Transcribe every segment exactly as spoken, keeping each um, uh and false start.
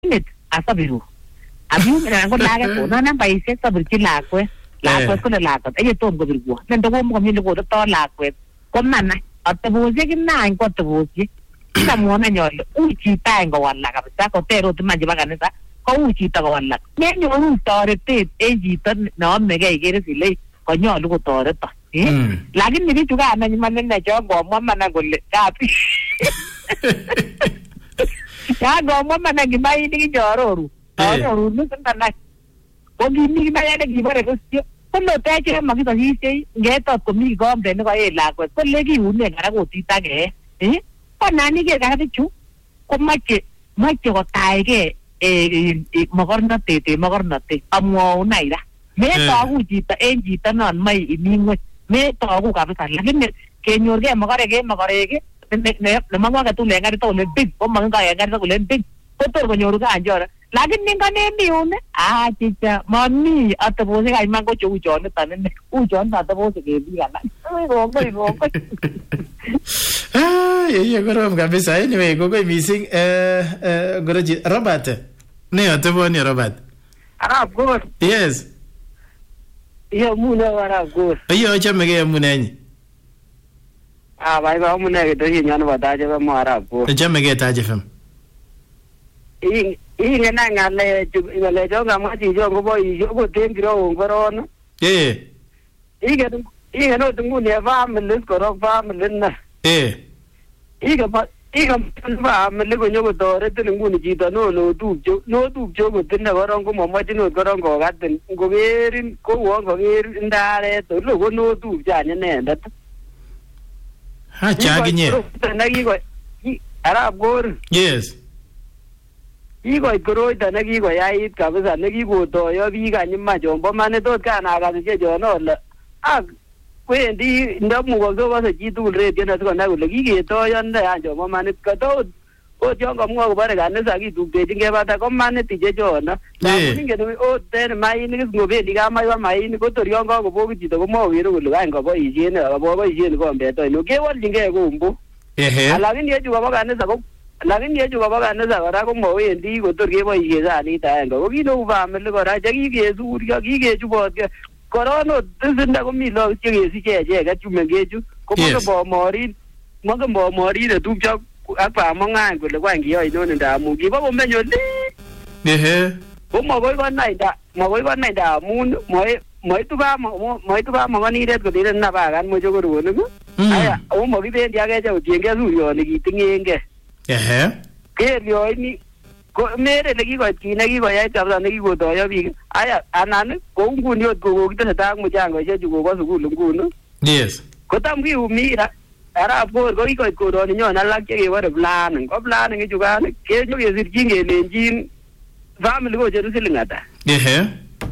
minute asabiru. Abiu mina ko laga ko na nang paise sabirki lakwe. Lakwe ko na lakot. Ay tom ko birgo. Nando ko mo kami ko to lakwe. Ko mana atabuzi kina ko atabuzi. Ina mo na nyol. Uchi tayo wala ka sa ko pero tumaji baganisa. Ko uchi ta wala. Ne nyo un tore te eji tan na mega igere sile. Ko nyol ko tore ta. Eh? Lagi ni juga na man na jo go mo mana golle. Kapi. Ya go mo mana gimai ni jororu. Jororu nu kan na. Ko gini na ya ni bare ko sio. Ko no te che ma ki to hi sei nge to ko mi go ambe no ko e la ko. Ko le ki un ne gara ko ti ta ge. Eh? Ko nani ke gara ti chu. Ko ma che ma che ko tai ke e magor na te te magor na te. Amo nai da. Me to ku ji ta en ji ta non mai mi ngo. Me to ku ka pa la ke ke nyor ge magore ge magore ge. Ne ne le mangwa ka tu le ngari to le big. Ko mang ka ya ngari to le big. Ko to ko nyoru ka anjora. Lagi ni kan ni une ah chicha mami atabo se ai mango chu jon ta ne u jon ta atabo se ke bi kana oi go go go ah ye gorom kabisa anyway go go missing eh eh goroji Robert ne atabo ni Robert Arab go yes ye muna Arab go yo chame ke muna ni ah bai ba muna ke to ye nyan ba ta je ba mo Arab go chame ke ta je fam i i ngana ngale ngale jo ngama ti jo go boy jo go ten gro ngoro no eh i ga i ga no tungu ne va mel ko ro va mel na eh i ga ba i ga va mel go nyogo to re tungu ni ji to no no du jo no du jo go tin na ro ngo mo ma ti no go ro go ga tin go gerin ko wo go gerin ndare to lo go no du ja ne ne nda ha cha gi ne na gi go Arab go yes Igo ikoro ita nagi go yai kabisa nagi go to yo bi ga nyima jombo mane to kana ga se jo no la ah kwendi ndamu go go ba se jitu re tiena to na go lagi ge to yo nda ya jombo mane ka to o jongo mo go bare ga ne sa gi tu be dinge ba ta ko mane ti je jo na la ninge no o ten mai ni go be diga mai ba mai ni go to yo go go bo gi to go mo wi ro go ga ngo bo ije ne bo bo ije go be to no ge wal dinge go mbu ehe ala ni je go ba ga ne sa go Lagin ye juga baga na sagara ko mo endi go to ge bo ye za ni ta ngo gi no va me le gora jagi ge su ri gi ge ju bo ge korono tsinda ko mi lo ge ge si che che ga ju me ge ju ko mo bo mori mo ko bo mori de tu cha apa mo nga go le kwa ngi yo ino nda mu gi bo bo me nyo li ehe ko mo go ko nai da mo go ko nai da mu mo mo tu ba mo mo tu ba mo ni de go de na ba gan mo jo go ru no aya o mo gi de dia ge ja ji ge su yo ni gi tinge eh ke yo ni ko mere lagi ko ki nagi ko ya ta nagi ko to ya bi aya anan ko ngu ni ko ko ta ta mu jang ko je ju ko su lu ngu no yes ko tam gi u mi ra ara po ko ko ko do ni nyo na la ke wa plan ko plan ngi ju ga ke ju ye sir jinge le jin family ko je ru silingata eh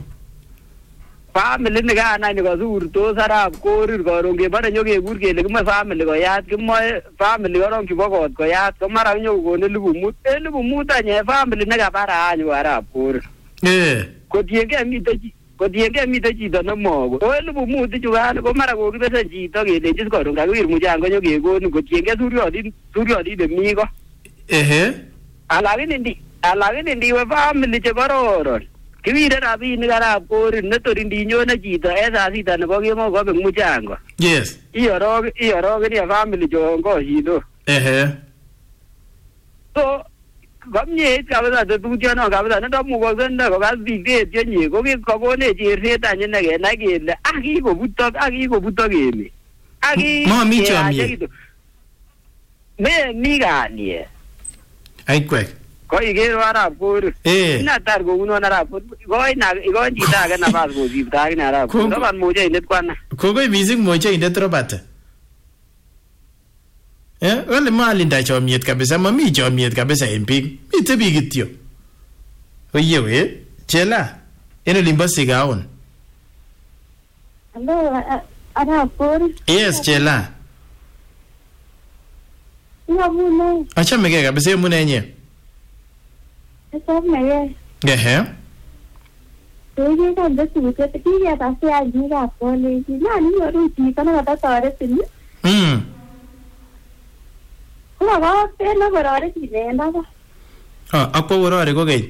family ni ga na ni ko sur to sara ko ru ko ro ge bare nyo ge gur ge le ma family ko ya ke mo family ko ro ki bo ko ko ya ko mara nyo ko ne lu mu e lu mu ta nye family na ga bara anyu ara ko eh ko die ge mi to ko die ge mi to ji do no mo ko lu mu ti ju ga ko mara ko ki be ji to ge le ji ko ro ga wir mu jang ko nyo ge ko ko die ge sur yo di sur yo di de mi ko eh ala ge ndi ala ge ndi we family je baro ro Kivire rabi ni gara kori ne to rindi nyo na jita esa sita ne bogi mo go be mujango yes iyo ro iyo ro ni family jo ngo hido eh so gamye ka ba da tu jo no ka ba na do mu go sen da go ga bi ge je ni go ge ko go ne ji re ta ni na ge na ge le a gi go butto a gi go butto ge mi a gi mo mi cho mi me mi ga ni ai kwek ko ige ro ara por eh na tar go uno na ara por go na go ji ta ga na ba go ji ta ga na ara por no ban mo je net kwana ko go music mo je net robata eh wale mali nda cho miet kabisa mami cho miet kabisa empig ite bigitio oye we chela eno limba sigaon hello ara por yes chela ya mune acha mege kabisa mune nye Eso me eh Oye, cuando tú que te querías hacer ayuda, pues le dije, no, ni yo no sé, no va a estar ahora, ¿sí? Mm. ¿Cómo va a ser? No, pero ahora sí, nada. Ah, akwa urore kokeny.